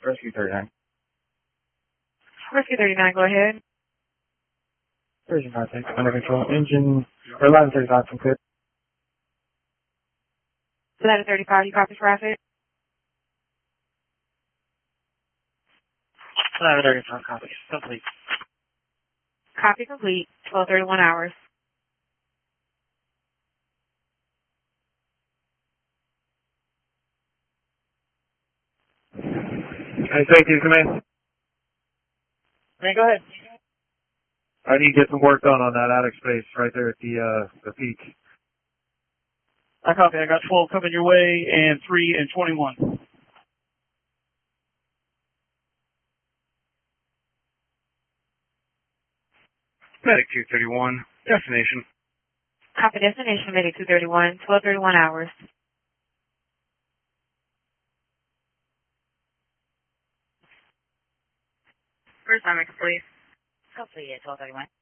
Rescue 39. Rescue 39, go ahead. Version contact under control. Engine, or 1135 from clear. 1135, you copy traffic? 1135 copy. Complete. Copy complete, 12:31 hours. Hey, thank you, command. Man, go ahead. I need to get some work done on that attic space right there at the peak. I copy. I got 12 coming your way and 3 and 21. Medic 231, destination. Copy destination, Medic 231, 12:31 hours. First time, please. Complete at 12:31.